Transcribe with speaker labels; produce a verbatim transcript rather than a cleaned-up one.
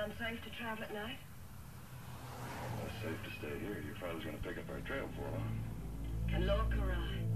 Speaker 1: unsafe to travel at night?
Speaker 2: Well, it's safe to stay here. Your father's gonna pick up our trail for long.
Speaker 1: And look around.